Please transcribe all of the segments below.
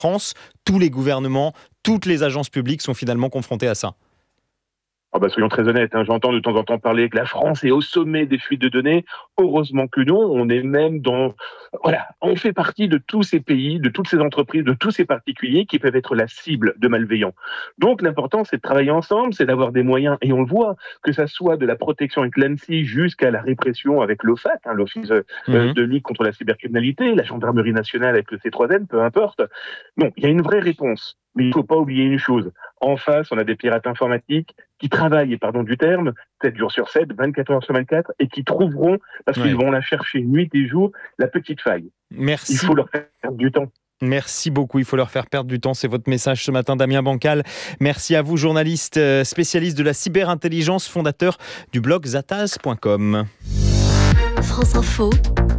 France, tous les gouvernements, toutes les agences publiques sont finalement confrontées à ça. Soyons très honnêtes, j'entends de temps en temps parler que la France est au sommet des fuites de données. Heureusement que non, on est même on fait partie de tous ces pays, de toutes ces entreprises, de tous ces particuliers qui peuvent être la cible de malveillants. Donc l'important, c'est de travailler ensemble, c'est d'avoir des moyens, et on le voit, que ça soit de la protection avec l'ANSSI jusqu'à la répression avec l'OFAC, l'Office de lutte contre la cybercriminalité, la gendarmerie nationale avec le C3N, peu importe. Non, il y a une vraie réponse. Mais il ne faut pas oublier une chose. En face, on a des pirates informatiques qui travaillent, pardon du terme, 7 jours sur 7, 24 heures sur 24, et qui trouveront, parce qu'ils vont la chercher nuit et jour, la petite faille. Merci. Il faut leur faire perdre du temps. Merci beaucoup, il faut leur faire perdre du temps, c'est votre message ce matin, Damien Bancal. Merci à vous, journaliste spécialiste de la cyberintelligence, fondateur du blog zataz.com. France Info,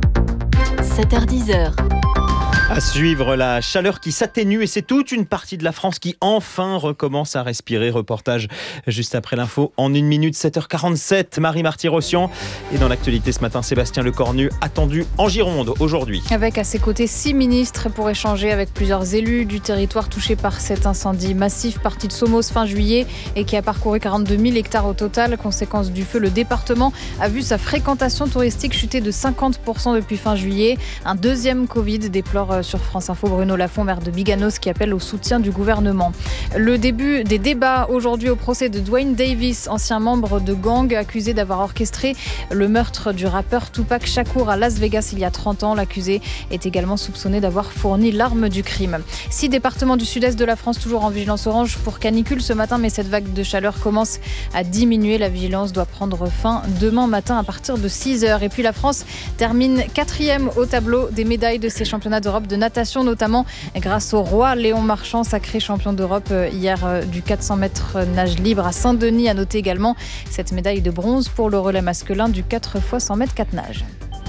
7h-10h. À suivre, la chaleur qui s'atténue et c'est toute une partie de la France qui enfin recommence à respirer. Reportage juste après l'info en 1 minute, 7h47. Marie Marty-Rossian. Et dans l'actualité ce matin, Sébastien Lecornu attendu en Gironde aujourd'hui. Avec à ses côtés 6 ministres pour échanger avec plusieurs élus du territoire touché par cet incendie massif parti de Somos fin juillet et qui a parcouru 42 000 hectares au total. Conséquence du feu, le département a vu sa fréquentation touristique chuter de 50% depuis fin juillet. Un deuxième Covid déplore sur France Info Bruno Lafont, maire de Biganos, qui appelle au soutien du gouvernement. Le début des débats aujourd'hui au procès de Dwayne Davis, ancien membre de gang accusé d'avoir orchestré le meurtre du rappeur Tupac Shakur à Las Vegas il y a 30 ans. L'accusé est également soupçonné d'avoir fourni l'arme du crime. 6 départements du sud-est de la France toujours en vigilance orange pour canicule ce matin, mais cette vague de chaleur commence à diminuer. La vigilance doit prendre fin demain matin à partir de 6h. Et puis la France termine 4e au tableau des médailles de ces championnats d'Europe de natation, notamment grâce au roi Léon Marchand, sacré champion d'Europe hier du 400 mètres nage libre à Saint-Denis. À noter également cette médaille de bronze pour le relais masculin du 4 x 100 mètres 4 nages.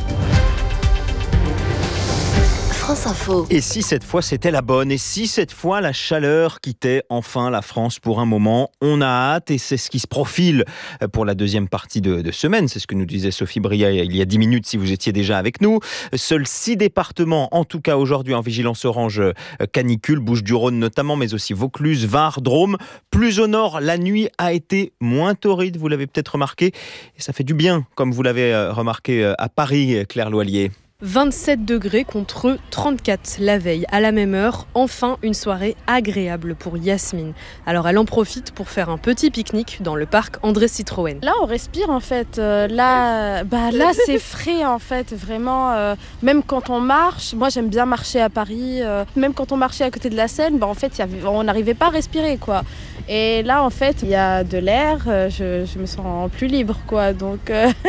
France Info. Et si cette fois c'était la bonne, et si cette fois la chaleur quittait enfin la France pour un moment, on a hâte et c'est ce qui se profile pour la deuxième partie de semaine. C'est ce que nous disait Sophie Bria il y a 10 minutes si vous étiez déjà avec nous. Seuls 6 départements, en tout cas aujourd'hui en vigilance orange canicule, Bouches-du-Rhône notamment, mais aussi Vaucluse, Var, Drôme. Plus au nord, la nuit a été moins torride, vous l'avez peut-être remarqué. Et ça fait du bien, comme vous l'avez remarqué à Paris, Claire Loilier. 27 degrés contre 34 la veille. À la même heure, enfin une soirée agréable pour Yasmine. Alors elle en profite pour faire un petit pique-nique dans le parc André Citroën. Là on respire en fait, là c'est frais en fait, vraiment. Même quand on marche, moi j'aime bien marcher à Paris, même quand on marchait à côté de la Seine, en fait on n'arrivait pas à respirer quoi. Et là en fait il y a de l'air, je me sens plus libre quoi, donc...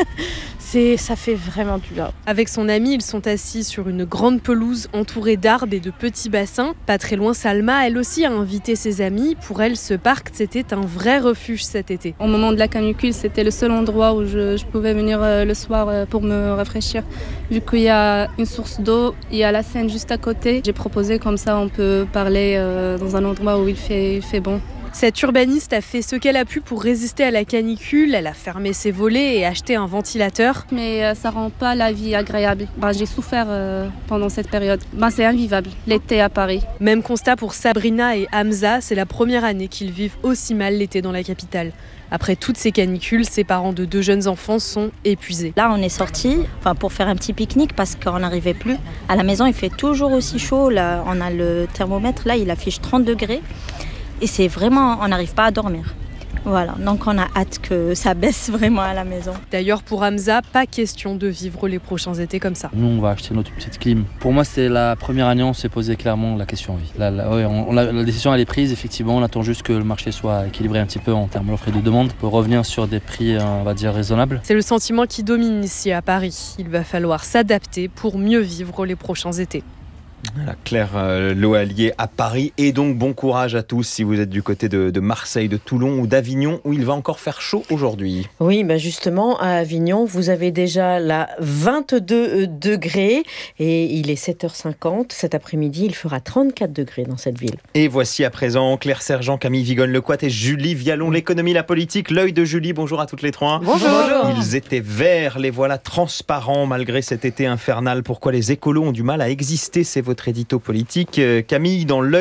Ça fait vraiment du bien. Avec son ami, ils sont assis sur une grande pelouse entourée d'arbres et de petits bassins. Pas très loin, Salma, elle aussi a invité ses amis. Pour elle, ce parc, c'était un vrai refuge cet été. Au moment de la canicule, c'était le seul endroit où je pouvais venir le soir pour me rafraîchir. Vu qu'il y a une source d'eau, il y a la Seine juste à côté. J'ai proposé comme ça, on peut parler dans un endroit où il fait bon. Cette urbaniste a fait ce qu'elle a pu pour résister à la canicule. Elle a fermé ses volets et acheté un ventilateur. Mais ça rend pas la vie agréable. J'ai souffert pendant cette période. C'est invivable, l'été à Paris. Même constat pour Sabrina et Hamza. C'est la première année qu'ils vivent aussi mal l'été dans la capitale. Après toutes ces canicules, ses parents de 2 jeunes enfants sont épuisés. Là, on est sortis pour faire un petit pique-nique parce qu'on n'arrivait plus. À la maison, il fait toujours aussi chaud. Là, on a le thermomètre, là, il affiche 30 degrés. Et c'est vraiment, on n'arrive pas à dormir. Voilà, donc on a hâte que ça baisse vraiment à la maison. D'ailleurs, pour Hamza, pas question de vivre les prochains étés comme ça. Nous, on va acheter notre petite clim. Pour moi, c'était la première année, on s'est posé clairement la question oui. La décision, elle est prise, effectivement. On attend juste que le marché soit équilibré un petit peu en termes d'offre et de demande pour revenir sur des prix, on va dire, raisonnables. C'est le sentiment qui domine ici à Paris. Il va falloir s'adapter pour mieux vivre les prochains étés. Voilà, Claire Loalier à Paris. Et donc bon courage à tous si vous êtes du côté de Marseille, de Toulon ou d'Avignon où il va encore faire chaud aujourd'hui. Oui, justement à Avignon vous avez déjà là 22 degrés et il est 7h50. Cet après-midi il fera 34 degrés dans cette ville. Et voici à présent Claire Sergent, Camille Vigonne-Lecoit et Julie Vialon. L'économie, la politique, l'œil de Julie. Bonjour à toutes les trois. Bonjour. Ils étaient verts, les voilà transparents malgré cet été infernal. Pourquoi les écolos ont du mal à exister? C'est votre édito politique. Camille, dans l'œil